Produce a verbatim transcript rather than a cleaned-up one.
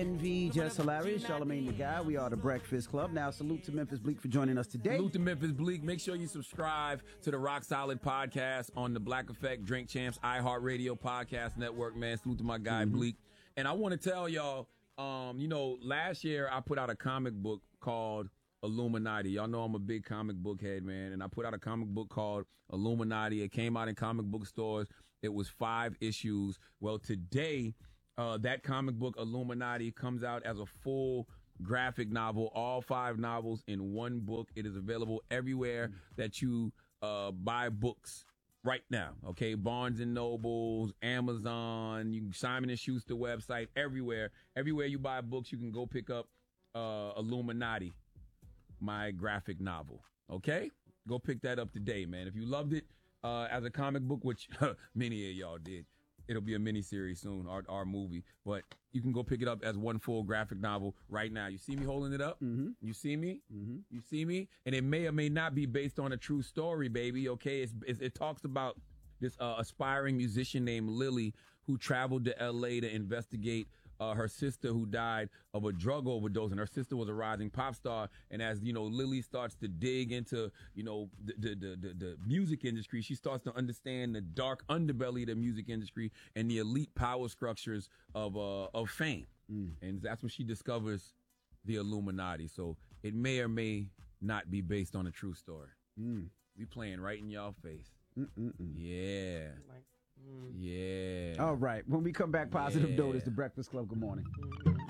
Envy, Just Hilarious, Charlamagne the Guy. We are the Breakfast Club. Now, salute to Memphis Bleek for joining us today. Salute to Memphis Bleek. Make sure you subscribe to the Rock Solid podcast on the Black Effect, Drink Champs, iHeartRadio podcast network, man. Salute to my guy, mm-hmm. Bleek. And I want to tell y'all, um, you know, last year I put out a comic book called Illuminati. Y'all know I'm a big comic book head, man. And I put out a comic book called Illuminati. It came out in comic book stores. It was five issues. Well, today, uh, that comic book, Illuminati, comes out as a full graphic novel, all five novels in one book. It is available everywhere that you uh, buy books right now. Okay, Barnes and Nobles, Amazon, you Simon and Schuster website, everywhere. Everywhere you buy books, you can go pick up uh, Illuminati, my graphic novel. Okay, go pick that up today, man. If you loved it uh, as a comic book, which many of y'all did, it'll be a miniseries soon, our, our movie. But you can go pick it up as one full graphic novel right now. You see me holding it up? Mm-hmm. You see me? Mm-hmm. You see me? And it may or may not be based on a true story, baby, okay? It's, it's, it talks about this uh, aspiring musician named Lily who traveled to L A to investigate uh, her sister who died of a drug overdose. And her sister was a rising pop star. And as, you know, Lily starts to dig into, you know, the, the, the, the, the music industry, she starts to understand the dark underbelly of the music industry and the elite power structures of, uh, of fame. Mm. And that's when she discovers the Illuminati. So it may or may not be based on a true story. Mm. We playing right in y'all face. Mm-mm-mm. Yeah. Like, mm. Yeah. All right. When we come back, Positive Yeah. Note is the Breakfast Club. Good morning.